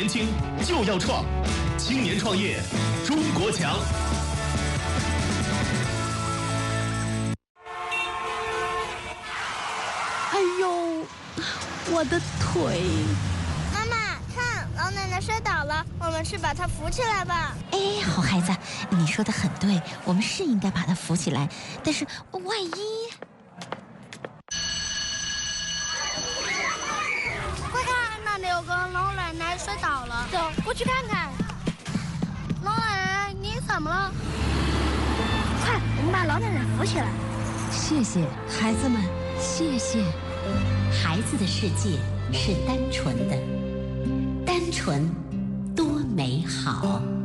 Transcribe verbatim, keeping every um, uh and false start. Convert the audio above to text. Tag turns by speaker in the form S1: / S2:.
S1: 年轻就要创，青年创业，中国强。
S2: 哎呦，我的腿！
S3: 妈妈，看，老奶奶摔倒了，我们去把她扶起来吧。
S4: 哎，好孩子，你说的很对，我们是应该把她扶起来，但是万一……
S3: 快看，那里有个老奶奶摔倒了，走过去看看。老奶奶，你怎么了？快，我们把老奶奶扶起来。
S2: 谢谢孩子们，谢谢。
S4: 孩子的世界是单纯的，单纯多美好。